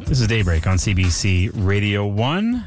This is Daybreak on CBC Radio 1.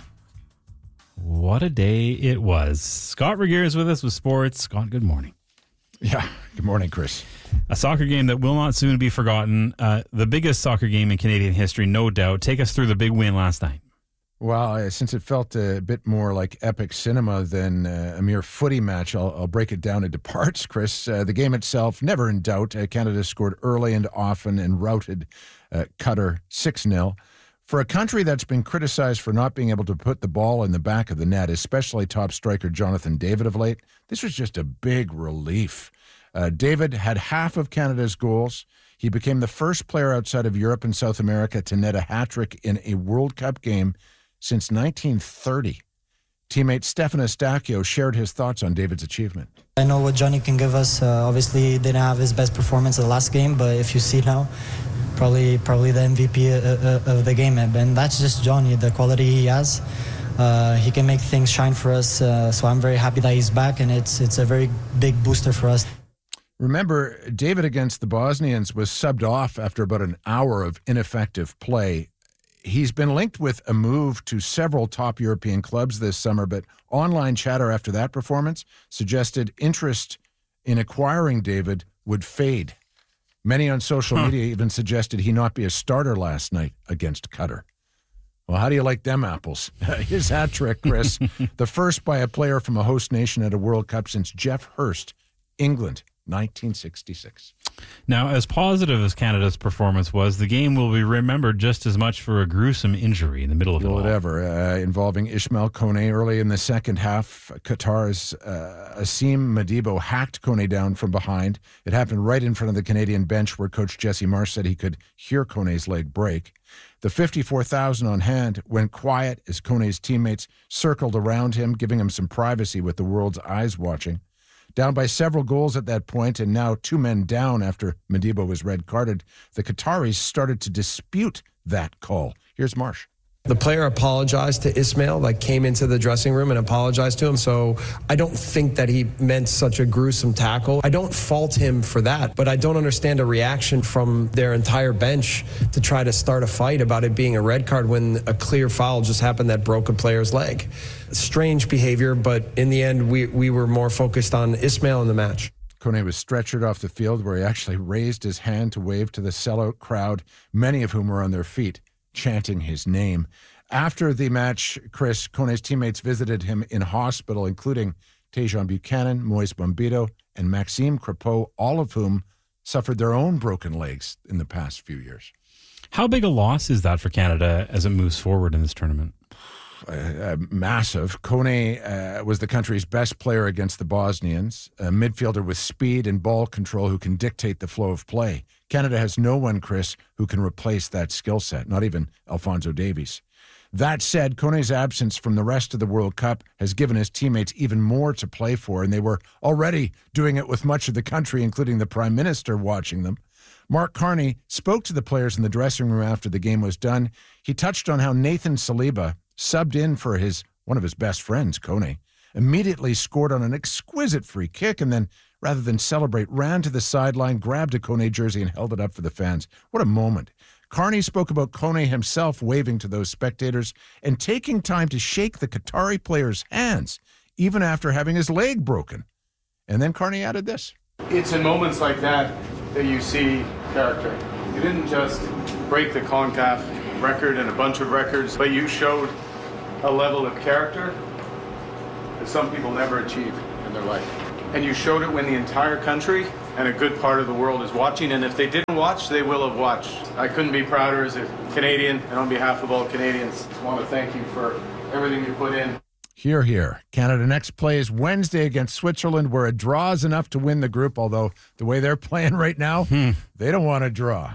What a day it was. Scott Regeer is with us with sports. Scott, good morning. Yeah, good morning, Chris. A soccer game that will not soon be forgotten. The biggest soccer game in Canadian history, no doubt. Take us through the big win last night. Well, since it felt a bit more like epic cinema than a mere footy match, I'll break it down into parts, Chris. The game itself, never in doubt. Canada scored early and often and routed Qatar 6-0. For a country that's been criticized for not being able to put the ball in the back of the net, especially top striker Jonathan David of late, this was just a big relief. David had half of Canada's goals. He became the first player outside of Europe and South America to net a hat-trick in a World Cup game since 1930. Teammate Stefan Eustáquio shared his thoughts on David's achievement. I know what Johnny can give us. Obviously, he didn't have his best performance in the last game, but if you see now, probably the MVP of the game. And that's just Johnny, the quality he has. He can make things shine for us. So I'm very happy that he's back, and it's a very big booster for us. Remember, David against the Bosnians was subbed off after about an hour of ineffective play. He's been linked with a move to several top European clubs this summer, but online chatter after that performance suggested interest in acquiring David would fade. Many on social media even suggested he not be a starter last night against Qatar. Well, how do you like them apples? His hat trick, Chris, the first by a player from a host nation at a World Cup since Geoff Hurst, England, 1966. Now, as positive as Canada's performance was, the game will be remembered just as much for a gruesome injury in the middle of it all. Whatever, involving Ismail Kone early in the second half. Qatar's Asim Madibo hacked Kone down from behind. It happened right in front of the Canadian bench where Coach Jesse Marsh said he could hear Kone's leg break. The 54,000 on hand went quiet as Kone's teammates circled around him, giving him some privacy with the world's eyes watching. Down by several goals at that point, and now 2 men down after Madibo was red-carded, the Qataris started to dispute that call. Here's Marsh. The player apologized to Ismail, came into the dressing room and apologized to him. So I don't think that he meant such a gruesome tackle. I don't fault him for that, but I don't understand a reaction from their entire bench to try to start a fight about it being a red card when a clear foul just happened that broke a player's leg. Strange behavior, but in the end, we were more focused on Ismail in the match. Kone was stretchered off the field where he actually raised his hand to wave to the sellout crowd, many of whom were on their feet, chanting his name. After the match, Chris, Kone's teammates visited him in hospital, including Tejan Buchanan, Moise Bombito, and Maxime Crepeau, all of whom suffered their own broken legs in the past few years. How big a loss is that for Canada as it moves forward in this tournament? Massive. Kone was the country's best player against the Bosnians, a midfielder with speed and ball control who can dictate the flow of play. Canada has no one, Chris, who can replace that skill set, not even Alphonso Davies. That said, Kone's absence from the rest of the World Cup has given his teammates even more to play for, and they were already doing it with much of the country, including the Prime Minister watching them. Mark Carney spoke to the players in the dressing room after the game was done. He touched on how Nathan Saliba subbed in for one of his best friends, Kone, immediately scored on an exquisite free kick, and then, rather than celebrate, ran to the sideline, grabbed a Kone jersey, and held it up for the fans. What a moment. Carney spoke about Kone himself waving to those spectators and taking time to shake the Qatari players' hands, even after having his leg broken. And then Carney added this. It's in moments like that that you see character. You didn't just break the CONCACAF record and a bunch of records, but you showed a level of character that some people never achieve in their life. And you showed it when the entire country and a good part of the world is watching, and if they didn't watch, they will have watched. I couldn't be prouder as a Canadian, and on behalf of all Canadians, I want to thank you for everything you put in. Hear, hear. Canada next plays Wednesday against Switzerland, where a draw is enough to win the group, although the way they're playing right now, they don't want to draw.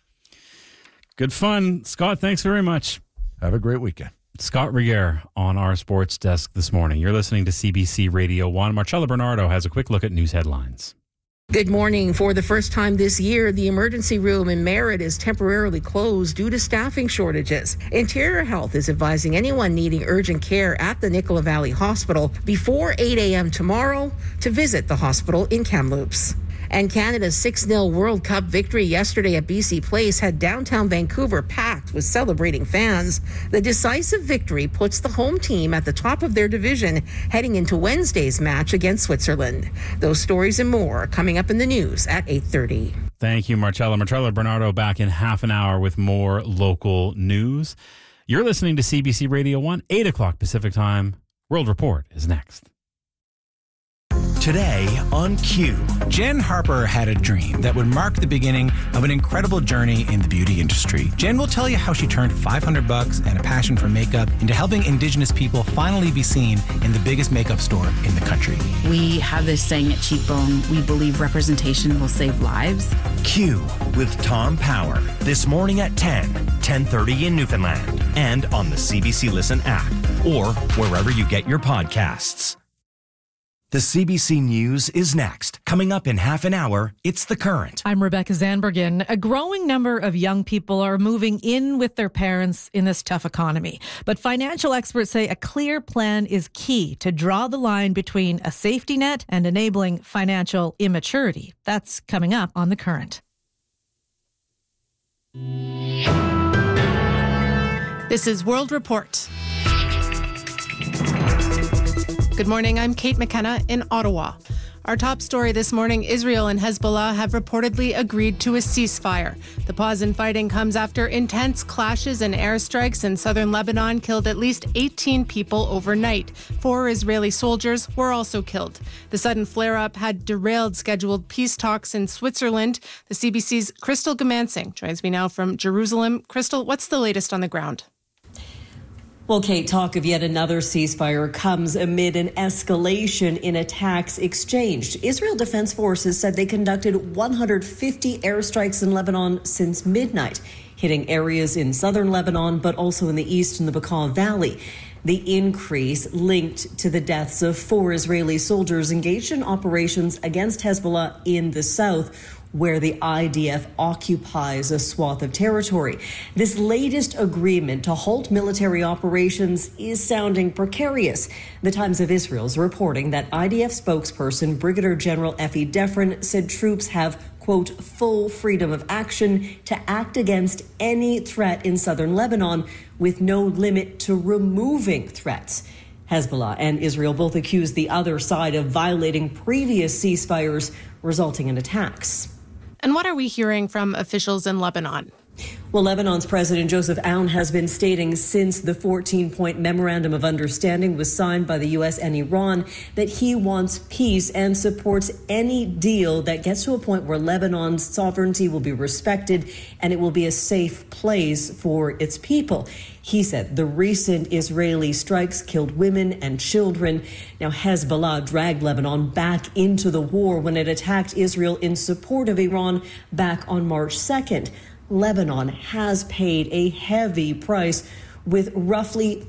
Good fun. Scott, thanks very much. Have a great weekend. Scott Regeer on our sports desk this morning. You're listening to CBC Radio 1. Marcella Bernardo has a quick look at news headlines. Good morning. For the first time this year, the emergency room in Merritt is temporarily closed due to staffing shortages. Interior Health is advising anyone needing urgent care at the Nicola Valley Hospital before 8 a.m. tomorrow to visit the hospital in Kamloops. And Canada's 6-0 World Cup victory yesterday at BC Place had downtown Vancouver packed with celebrating fans. The decisive victory puts the home team at the top of their division heading into Wednesday's match against Switzerland. Those stories and more coming up in the news at 8:30. Thank you, Marcella. Marcella Bernardo back in half an hour with more local news. You're listening to CBC Radio 1, 8 o'clock Pacific Time. World Report is next. Today on Q. Jen Harper had a dream that would mark the beginning of an incredible journey in the beauty industry. Jen will tell you how she turned $500 and a passion for makeup into helping Indigenous people finally be seen in the biggest makeup store in the country. We have this saying at Cheekbone, we believe representation will save lives. Q with Tom Power. This morning at 10:30 in Newfoundland. And on the CBC Listen app or wherever you get your podcasts. The CBC News is next. Coming up in half an hour, it's The Current. I'm Rebecca Zanbergen. A growing number of young people are moving in with their parents in this tough economy. But financial experts say a clear plan is key to draw the line between a safety net and enabling financial immaturity. That's coming up on The Current. This is World Report. Good morning, I'm Kate McKenna in Ottawa. Our top story this morning, Israel and Hezbollah have reportedly agreed to a ceasefire. The pause in fighting comes after intense clashes and airstrikes in southern Lebanon killed at least 18 people overnight. 4 Israeli soldiers were also killed. The sudden flare-up had derailed scheduled peace talks in Switzerland. The CBC's Crystal Gamansing joins me now from Jerusalem. Crystal, what's the latest on the ground? Well, Kate, talk of yet another ceasefire comes amid an escalation in attacks exchanged. Israel Defense Forces said they conducted 150 airstrikes in Lebanon since midnight, hitting areas in southern Lebanon, but also in the east in the Bekaa Valley. The increase linked to the deaths of 4 Israeli soldiers engaged in operations against Hezbollah in the south, where the IDF occupies a swath of territory. This latest agreement to halt military operations is sounding precarious. The Times of Israel is reporting that IDF spokesperson Brigadier General Effie Defrin said troops have, quote, full freedom of action to act against any threat in southern Lebanon with no limit to removing threats. Hezbollah and Israel both accused the other side of violating previous ceasefires, resulting in attacks. And what are we hearing from officials in Lebanon? Well, Lebanon's President Joseph Aoun has been stating since the 14-point memorandum of understanding was signed by the U.S. and Iran that he wants peace and supports any deal that gets to a point where Lebanon's sovereignty will be respected and it will be a safe place for its people. He said the recent Israeli strikes killed women and children. Now, Hezbollah dragged Lebanon back into the war when it attacked Israel in support of Iran back on March 2nd. Lebanon has paid a heavy price with roughly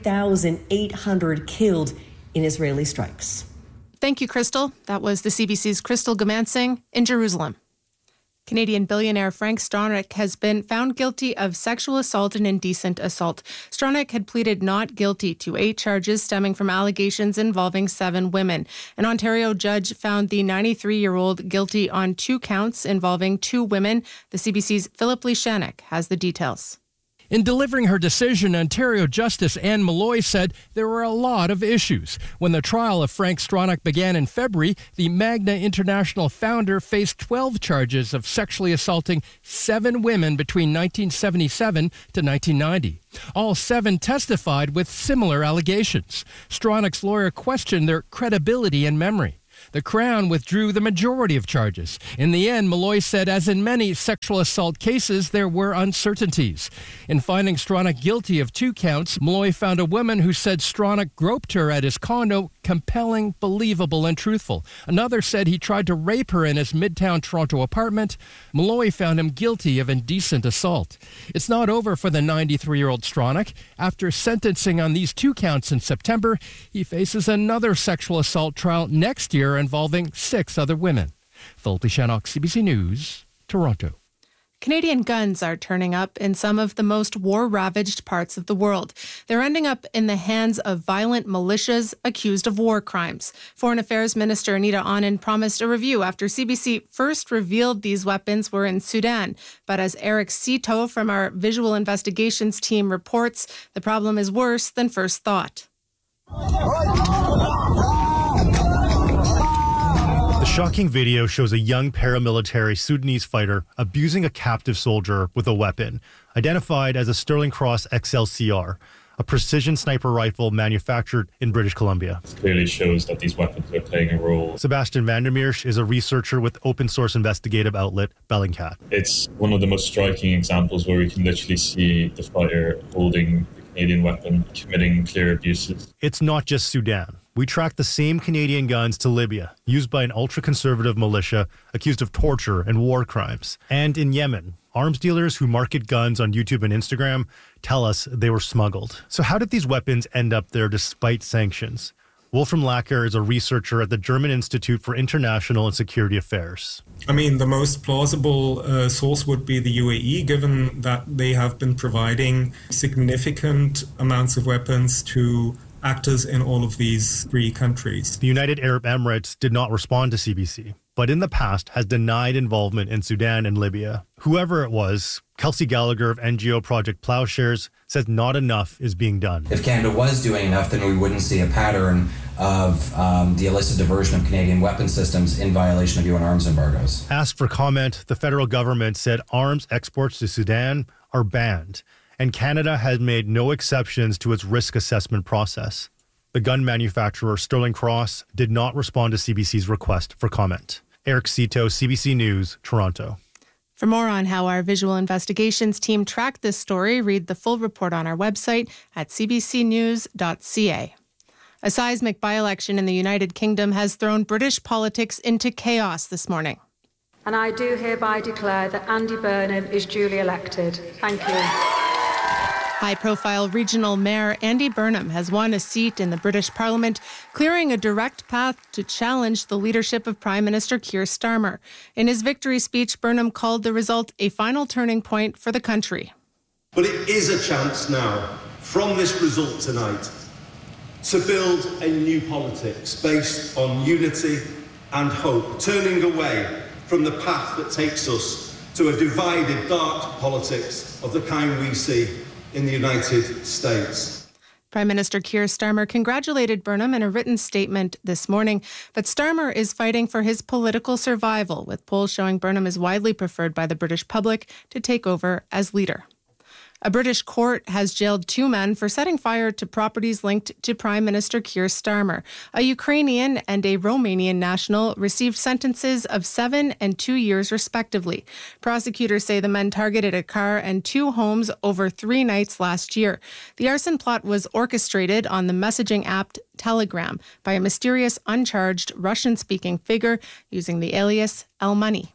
3,800 killed in Israeli strikes. Thank you, Crystal. That was the CBC's Crystal Gamansing in Jerusalem. Canadian billionaire Frank Stronach has been found guilty of sexual assault and indecent assault. Stronach had pleaded not guilty to 8 charges stemming from allegations involving 7 women. An Ontario judge found the 93-year-old guilty on 2 counts involving 2 women. The CBC's Philip Lishanek has the details. In delivering her decision, Ontario Justice Anne Malloy said there were a lot of issues. When the trial of Frank Stronach began in February, the Magna International founder faced 12 charges of sexually assaulting 7 women between 1977 to 1990. All 7 testified with similar allegations. Stronach's lawyer questioned their credibility and memory. The Crown withdrew the majority of charges. In the end, Malloy said, as in many sexual assault cases, there were uncertainties. In finding Stronach guilty of 2 counts, Malloy found a woman who said Stronach groped her at his condo compelling, believable, and truthful. Another said he tried to rape her in his Midtown Toronto apartment. Malloy found him guilty of indecent assault. It's not over for the 93-year-old Stronach. After sentencing on these 2 counts in September, he faces another sexual assault trial next year involving 6 other women. Philip Lishanek, CBC News, Toronto. Canadian guns are turning up in some of the most war-ravaged parts of the world. They're ending up in the hands of violent militias accused of war crimes. Foreign Affairs Minister Anita Anand promised a review after CBC first revealed these weapons were in Sudan. But as Eric Cito from our visual investigations team reports, the problem is worse than first thought. The shocking video shows a young paramilitary Sudanese fighter abusing a captive soldier with a weapon, identified as a Sterling Cross XLCR, a precision sniper rifle manufactured in British Columbia. This clearly shows that these weapons are playing a role. Sebastian Vandermeersch is a researcher with open source investigative outlet Bellingcat. It's one of the most striking examples where we can literally see the fighter holding the Canadian weapon, committing clear abuses. It's not just Sudan. We tracked the same Canadian guns to Libya, used by an ultra-conservative militia accused of torture and war crimes. And in Yemen, arms dealers who market guns on YouTube and Instagram tell us they were smuggled. So how did these weapons end up there despite sanctions? Wolfram Lacker is a researcher at the German Institute for International and Security Affairs. I mean, the most plausible source would be the UAE, given that they have been providing significant amounts of weapons to actors in all of these three countries. The United Arab Emirates did not respond to CBC, but in the past has denied involvement in Sudan and Libya. Whoever it was, Kelsey Gallagher of NGO Project Plowshares says not enough is being done. If Canada was doing enough, then we wouldn't see a pattern of the illicit diversion of Canadian weapon systems in violation of UN arms embargoes. Asked for comment, the federal government said arms exports to Sudan are banned, and Canada has made no exceptions to its risk assessment process. The gun manufacturer Sterling Cross did not respond to CBC's request for comment. Eric Cito, CBC News, Toronto. For more on how our visual investigations team tracked this story, read the full report on our website at cbcnews.ca. A seismic by-election in the United Kingdom has thrown British politics into chaos this morning. And I do hereby declare that Andy Burnham is duly elected. Thank you. High-profile regional mayor Andy Burnham has won a seat in the British Parliament, clearing a direct path to challenge the leadership of Prime Minister Keir Starmer. In his victory speech, Burnham called the result a final turning point for the country. But it is a chance now, from this result tonight, to build a new politics based on unity and hope, turning away from the path that takes us to a divided, dark politics of the kind we see in the United States. Prime Minister Keir Starmer congratulated Burnham in a written statement this morning, but Starmer is fighting for his political survival, with polls showing Burnham is widely preferred by the British public to take over as leader. A British court has jailed 2 men for setting fire to properties linked to Prime Minister Keir Starmer. A Ukrainian and a Romanian national received sentences of 7 and 2 years respectively. Prosecutors say the men targeted a car and 2 homes over 3 nights last year. The arson plot was orchestrated on the messaging app Telegram by a mysterious uncharged Russian-speaking figure using the alias El Money.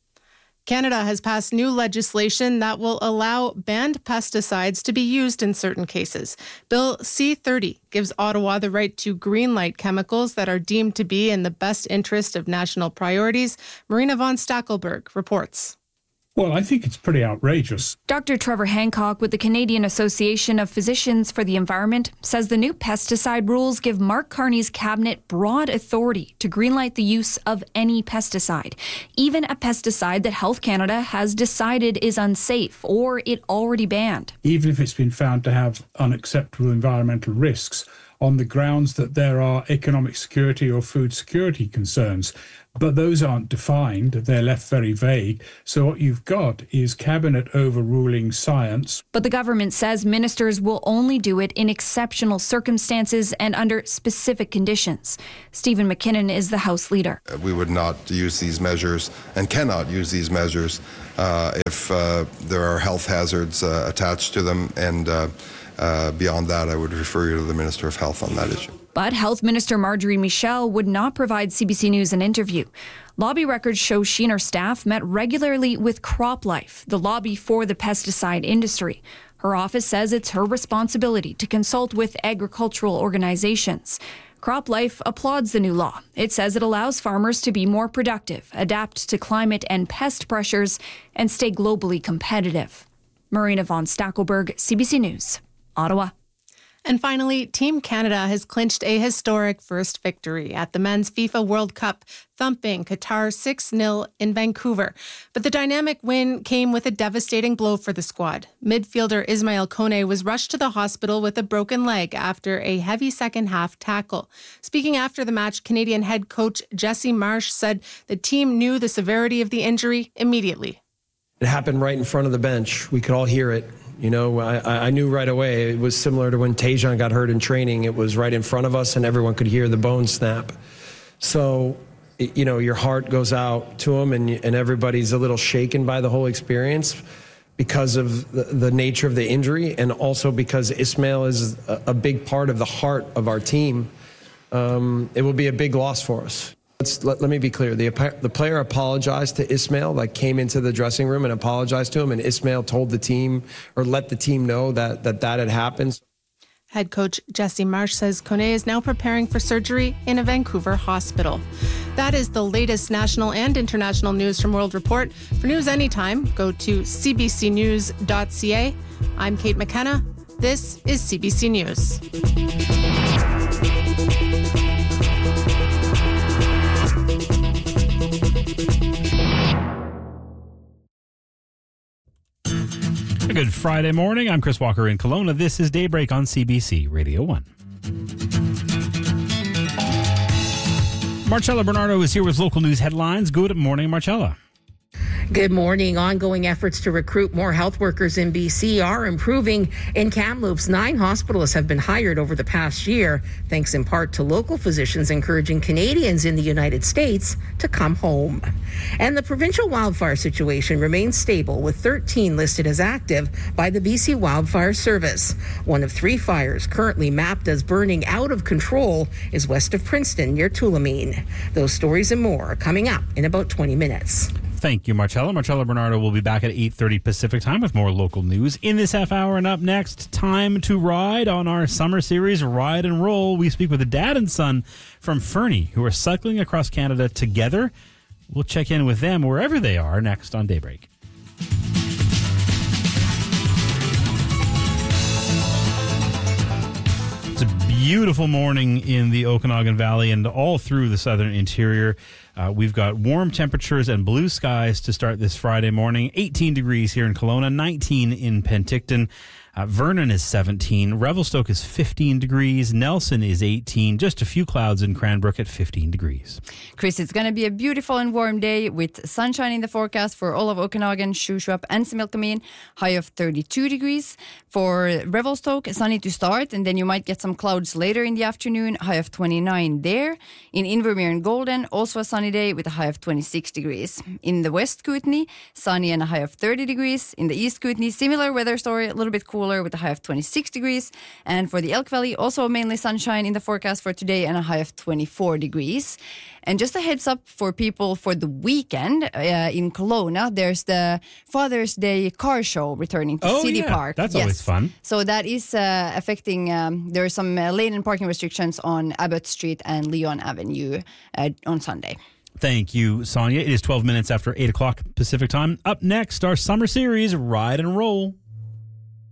Canada has passed new legislation that will allow banned pesticides to be used in certain cases. Bill C-30 gives Ottawa the right to greenlight chemicals that are deemed to be in the best interest of national priorities. Marina von Stackelberg reports. Well, I think it's pretty outrageous. Dr. Trevor Hancock with the Canadian Association of Physicians for the Environment says the new pesticide rules give Mark Carney's cabinet broad authority to greenlight the use of any pesticide, even a pesticide that Health Canada has decided is unsafe or it already banned. Even if it's been found to have unacceptable environmental risks on the grounds that there are economic security or food security concerns. But those aren't defined. They're left very vague. So what you've got is cabinet overruling science. But the government says ministers will only do it in exceptional circumstances and under specific conditions. Stephen McKinnon is the House Leader. We would not use these measures and cannot use these measures if there are health hazards attached to them. And beyond that, I would refer you to the Minister of Health on that issue. But Health Minister Marjorie Michel would not provide CBC News an interview. Lobby records show she and her staff met regularly with CropLife, the lobby for the pesticide industry. Her office says it's her responsibility to consult with agricultural organizations. CropLife applauds the new law. It says it allows farmers to be more productive, adapt to climate and pest pressures, and stay globally competitive. Marina von Stackelberg, CBC News, Ottawa. And finally, Team Canada has clinched a historic first victory at the Men's FIFA World Cup, thumping Qatar 6-0 in Vancouver. But the dynamic win came with a devastating blow for the squad. Midfielder Ismail Kone was rushed to the hospital with a broken leg after a heavy second-half tackle. Speaking after the match, Canadian head coach Jesse Marsh said the team knew the severity of the injury immediately. It happened right in front of the bench. We could all hear it. You know, I knew right away. It was similar to when Tajon got hurt in training. It was right in front of us and everyone could hear the bone snap. So, you know, your heart goes out to him and everybody's a little shaken by the whole experience because of the nature of the injury and also because Ismail is a big part of the heart of our team. It will be a big loss for us. Let me be clear. The player apologized to Ismail, like came into the dressing room and apologized to him, and Ismail told the team or let the team know that had happened. Head coach Jesse Marsh says Kone is now preparing for surgery in a Vancouver hospital. That is the latest national and international news from World Report. For news anytime, go to cbcnews.ca. I'm Kate McKenna. This is CBC News. A good Friday morning. I'm Chris Walker in Kelowna. This is Daybreak on CBC Radio 1. Marcella Bernardo is here with local news headlines. Good morning, Marcella. Good morning. Ongoing efforts to recruit more health workers in BC are improving. In Kamloops, 9 hospitalists have been hired over the past year, thanks in part to local physicians encouraging Canadians in the United States to come home. And the provincial wildfire situation remains stable, with 13 listed as active by the BC Wildfire Service. One of 3 fires currently mapped as burning out of control is west of Princeton near Tulameen. Those stories and more are coming up in about 20 minutes. Thank you, Marcella. Marcella Bernardo will be back at 8:30 Pacific time with more local news in this half hour. And up next, time to ride on our summer series, Ride and Roll. We speak with a dad and son from Fernie who are cycling across Canada together. We'll check in with them wherever they are next on Daybreak. It's a beautiful morning in the Okanagan Valley and all through the southern interior. We've got warm temperatures and blue skies to start this Friday morning. 18 degrees here in Kelowna, 19 in Penticton. Vernon is 17. Revelstoke is 15 degrees. Nelson is 18. Just a few clouds in Cranbrook at 15 degrees. Chris, it's going to be a beautiful and warm day with sunshine in the forecast for all of Okanagan, Shuswap and Similkameen. High of 32 degrees. For Revelstoke, sunny to start, and then you might get some clouds later in the afternoon. High of 29 there. In Invermere and Golden, also a sunny day with a high of 26 degrees. In the West Kootenay, sunny and a high of 30 degrees. In the East Kootenay, similar weather story, a little bit cooler with a high of 26 degrees. And for the Elk Valley, also mainly sunshine in the forecast for today and a high of 24 degrees. And just a heads up for people for the weekend in Kelowna, there's the Father's Day car show returning to City Park. That's always fun. So that is affecting, there are some lane and parking restrictions on Abbott Street and Leon Avenue on Sunday. Thank you, Sonia. It is 12 minutes after 8 o'clock Pacific time. Up next, our summer series, Ride and Roll.